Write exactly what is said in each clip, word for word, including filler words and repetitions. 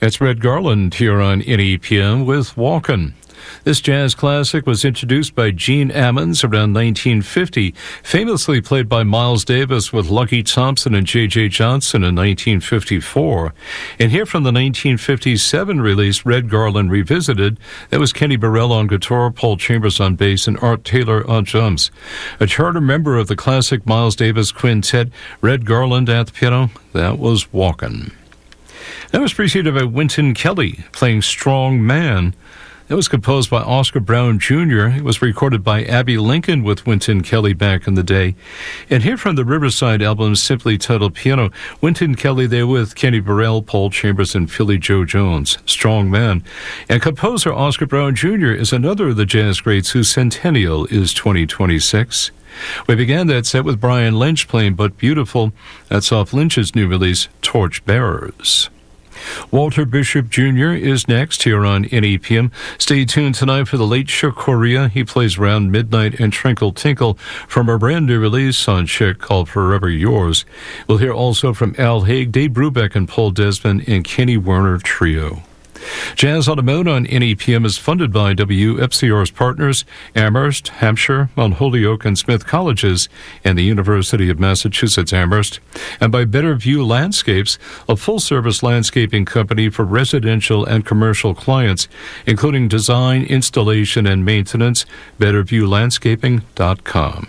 That's Red Garland here on N E P M with Walkin'. This jazz classic was introduced by Gene Ammons around nineteen fifty, famously played by Miles Davis with Lucky Thompson and J J Johnson in nineteen fifty-four. And here from the nineteen fifty-seven release, Red Garland Revisited, that was Kenny Burrell on guitar, Paul Chambers on bass, and Art Taylor on drums. A charter member of the classic Miles Davis quintet, Red Garland at the piano, that was Walkin'. That was preceded by Wynton Kelly playing Strong Man. That was composed by Oscar Brown Junior It was recorded by Abbey Lincoln with Wynton Kelly back in the day. And here from the Riverside album, simply titled Piano, Wynton Kelly there with Kenny Burrell, Paul Chambers, and Philly Joe Jones, Strong Man. And composer Oscar Brown Junior is another of the jazz greats whose centennial is twenty twenty-six. We began that set with Brian Lynch playing But Beautiful. That's off Lynch's new release, Torch Bearers. Walter Bishop Junior is next here on N E P M. Stay tuned tonight for the late Chick Corea. He plays Round Midnight and Trinkle Tinkle from a brand new release on Chick called Forever Yours. We'll hear also from Al Haig, Dave Brubeck, and Paul Desmond and Kenny Werner Trio. Jazz on the Mode on N E P M is funded by W F C R's partners, Amherst, Hampshire, Mount Holyoke, and Smith Colleges, and the University of Massachusetts Amherst, and by Better View Landscapes, a full-service landscaping company for residential and commercial clients, including design, installation, and maintenance, better view landscaping dot com.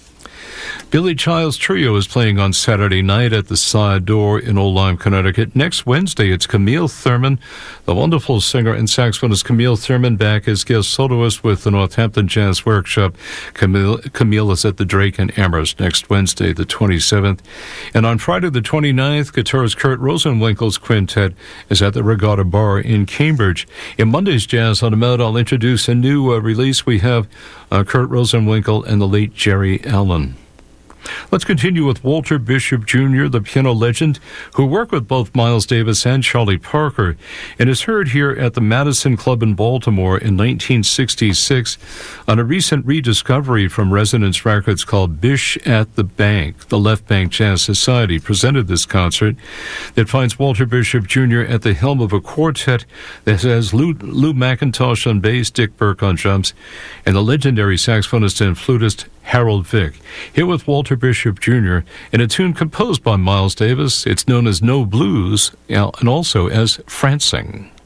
Billy Child's Trio is playing on Saturday night at the Side Door in Old Lyme, Connecticut. Next Wednesday, it's Camille Thurman, the wonderful singer and saxophonist Camille Thurman, back as guest soloist with the Northampton Jazz Workshop. Camille, Camille is at the Drake in Amherst next Wednesday, the twenty-seventh. And on Friday, the twenty-ninth, guitarist Kurt Rosenwinkel's quintet is at the Regatta Bar in Cambridge. In Monday's Jazz on the Mode, I'll introduce a new uh, release. We have uh, Kurt Rosenwinkel and the late Jerry Allen. Let's continue with Walter Bishop Junior, the piano legend, who worked with both Miles Davis and Charlie Parker, and is heard here at the Madison Club in Baltimore in nineteen sixty-six on a recent rediscovery from Resonance Records called Bish at the Bank. The Left Bank Jazz Society presented this concert that finds Walter Bishop Junior at the helm of a quartet that has Lou, Lou McIntosh on bass, Dick Burke on drums, and the legendary saxophonist and flutist Harold Vick. Here with Walter Bishop Junior in a tune composed by Miles Davis. It's known as No Blues and also as Francing.